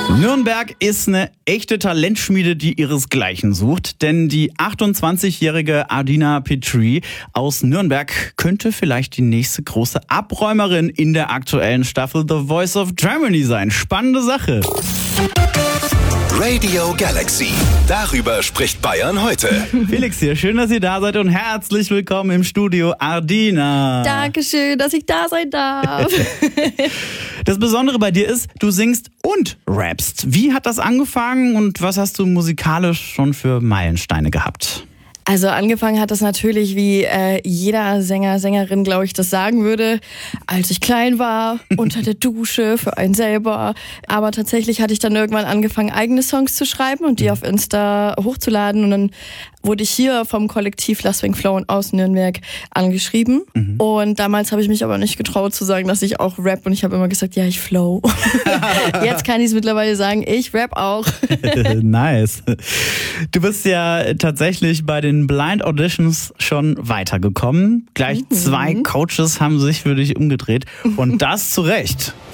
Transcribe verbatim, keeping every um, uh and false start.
Nürnberg ist eine echte Talentschmiede, die ihresgleichen sucht. Denn die achtundzwanzigjährige Ardina Petrie aus Nürnberg könnte vielleicht die nächste große Abräumerin in der aktuellen Staffel The Voice of Germany sein. Spannende Sache. Radio Galaxy. Darüber spricht Bayern heute. Felix hier, schön, dass ihr da seid und herzlich willkommen im Studio, Ardina. Dankeschön, dass ich da sein darf. Das Besondere bei dir ist, du singst und rappst. Wie hat das angefangen und was hast du musikalisch schon für Meilensteine gehabt? Also angefangen hat das natürlich, wie äh, jeder Sänger, Sängerin, glaube ich, das sagen würde, als ich klein war, unter der Dusche, für einen selber. Aber tatsächlich hatte ich dann irgendwann angefangen, eigene Songs zu schreiben und die auf Insta hochzuladen. Und dann wurde ich hier vom Kollektiv Last Wing Flow aus Nürnberg angeschrieben. Mhm. Und damals habe ich mich aber nicht getraut zu sagen, dass ich auch rap. Und ich habe immer gesagt, ja, ich flow. Jetzt kann ich es mittlerweile sagen, ich rap auch. Nice. Du bist ja tatsächlich bei den Blind Auditions schon weitergekommen. Gleich mhm. zwei Coaches haben sich für dich umgedreht. Und das zu Recht.